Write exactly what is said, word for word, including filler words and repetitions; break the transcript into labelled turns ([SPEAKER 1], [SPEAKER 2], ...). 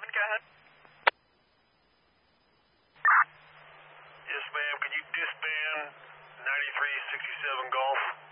[SPEAKER 1] seven, go ahead.
[SPEAKER 2] Yes, ma'am. Can you disband ninety-three sixty-seven Golf?